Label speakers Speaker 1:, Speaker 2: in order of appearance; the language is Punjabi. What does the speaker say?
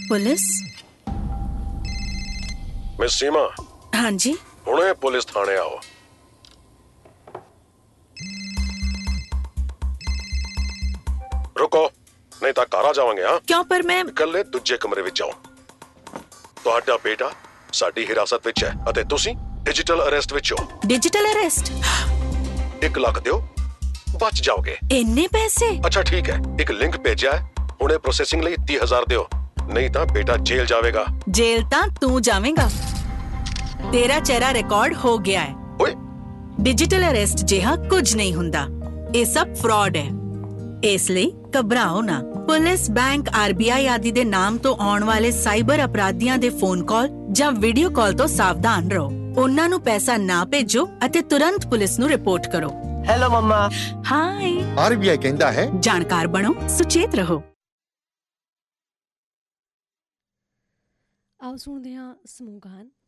Speaker 1: ਪੁਲਿਸ?
Speaker 2: ਮਿਸ ਸੀਮਾ।
Speaker 1: ਹਾਂਜੀ।
Speaker 2: ਹੁਣੇ ਪੁਲਿਸ ਥਾਣੇ ਆਓ। ਰੁਕੋ, ਨਹੀਂ ਤਾਂ ਘਰ ਆ ਜਾਵਾਂਗੇ। ਹਾਂ
Speaker 1: ਕਿਉਂ? ਪਰ ਮੈਂ
Speaker 2: ਇਕੱਲੇ ਦੂਜੇ ਕਮਰੇ ਵਿੱਚ ਆਓ। ਤੁਹਾਡਾ ਬੇਟਾ ਸਾਡੀ ਹਿਰਾਸਤ ਵਿੱਚ ਹੈ ਅਤੇ ਤੁਸੀਂ ਡਿਜੀਟਲ ਅਰੈਸਟ ਵਿੱਚ ਹੋ।
Speaker 1: Digital arrest?
Speaker 2: 1 ਲੱਖ ਦਿਓ, ਬਚ ਜਾਓਗੇ।
Speaker 1: ਇੰਨੇ ਪੈਸੇ?
Speaker 2: ਅੱਛਾ ਠੀਕ ਹੈ, ਇੱਕ ਲਿੰਕ ਭੇਜਿਆ ਹੈ, ਹੁਣੇ ਪ੍ਰੋਸੈਸਿੰਗ ਲਈ 30,000 ਦਿਓ, ਨਹੀਂ ਤਾਂ ਬੇਟਾ ਜੇਲ੍ਹ ਜਾਵੇਗਾ।
Speaker 1: ਜੇਲ੍ਹ ਤਾਂ ਤੂੰ ਜਾਵੇਂਗਾ। ਤੇਰਾ ਚਿਹਰਾ ਰਿਕਾਰਡ ਹੋ ਗਿਆ ਹੈ।
Speaker 2: ਓਏ,
Speaker 1: ਡਿਜੀਟਲ ਅਰੈਸਟ ਜਿਹਾ ਕੁਝ ਨਹੀਂ ਹੁੰਦਾ। ਇਹ ਸਭ ਫਰਾਡ ਹੈ। ਇਸ ਲਈ ਘਬਰਾਓ ਨਾ। ਪੁਲਿਸ, ਬੈਂਕ, RBI ਆਦਿ ਦੇ ਨਾਮ ਤੋਂ ਆਉਣ ਵਾਲੇ ਸਾਈਬਰ ਅਪਰਾਧੀਆਂ ਦੇ ਫੋਨ ਕਾਲ ਜਾਂ ਵੀਡੀਓ ਕਾਲ ਤੋਂ ਸਾਵਧਾਨ ਰਹੋ। ਉਹਨਾਂ ਨੂੰ ਪੈਸਾ ਨਾ ਭੇਜੋ ਅਤੇ ਤੁਰੰਤ ਪੁਲਿਸ ਨੂੰ ਰਿਪੋਰਟ ਕਰੋ।
Speaker 3: ਹੈਲੋ ਮੰਮਾ।
Speaker 1: ਹਾਏ।
Speaker 4: RBI ਕਹਿੰਦਾ ਹੈ,
Speaker 1: ਜਾਣਕਾਰ ਬਣੋ, ਸੁਚੇਤ ਰਹੋ।
Speaker 5: ਆਓ ਸੁਣਦੇ ਹਾਂ ਸਮੂਹ ਗਾਨ।